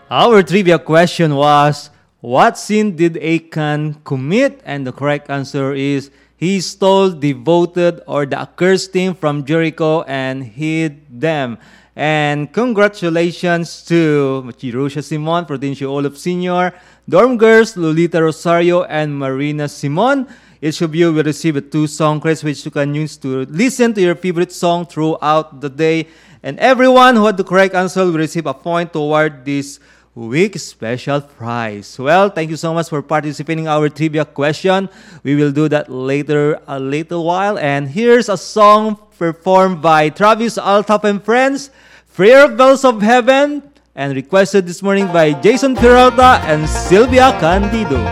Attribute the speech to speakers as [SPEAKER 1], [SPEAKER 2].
[SPEAKER 1] Our trivia question was, what sin did Achan commit? And the correct answer is, he stole, devoted, or the accursed thing from Jericho and hid them. And congratulations to Chirusha Simon, Prudencio Olaf Sr., Dorm Girls, Lolita Rosario, and Marina Simon. Each of you will receive a 2-song credits which you can use to listen to your favorite song throughout the day. And everyone who had the correct answer will receive a point toward this week's special prize. Well, thank you so much for participating in our trivia question. We will do that later a little while. And here's a song performed by Travis Altaf and Friends, Prayer of Bells of Heaven, and requested this morning by Jason Peralta and Sylvia Candido.